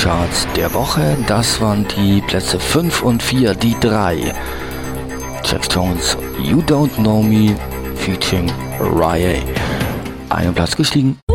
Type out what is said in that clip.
Charts der Woche. Das waren die Plätze 5 und 4, die 3. Textones You Don't Know Me featuring Rye. Einen Platz gestiegen.